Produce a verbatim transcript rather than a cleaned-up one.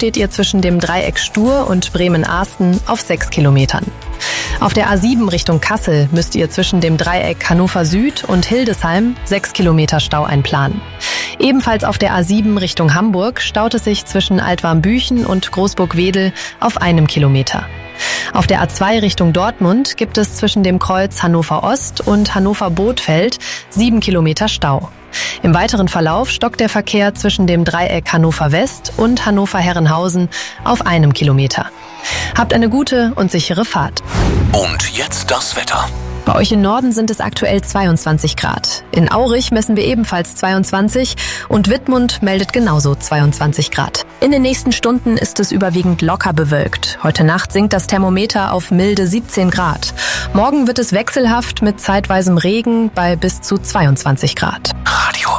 steht ihr zwischen dem Dreieck Stur und Bremen-Asten auf sechs Kilometern. Auf der A sieben Richtung Kassel müsst ihr zwischen dem Dreieck Hannover Süd und Hildesheim sechs Kilometer Stau einplanen. Ebenfalls auf der A sieben Richtung Hamburg staut es sich zwischen Altwarmbüchen und Großburg-Wedel auf einem Kilometer. Auf der A zwei Richtung Dortmund gibt es zwischen dem Kreuz Hannover Ost und Hannover Bothfeld sieben Kilometer Stau. Im weiteren Verlauf stockt der Verkehr zwischen dem Dreieck Hannover West und Hannover Herrenhausen auf einem Kilometer. Habt eine gute und sichere Fahrt. Und jetzt das Wetter. Bei euch im Norden sind es aktuell zweiundzwanzig Grad. In Aurich messen wir ebenfalls zweiundzwanzig und Wittmund meldet genauso zweiundzwanzig Grad. In den nächsten Stunden ist es überwiegend locker bewölkt. Heute Nacht sinkt das Thermometer auf milde siebzehn Grad. Morgen wird es wechselhaft mit zeitweisem Regen bei bis zu zweiundzwanzig Grad.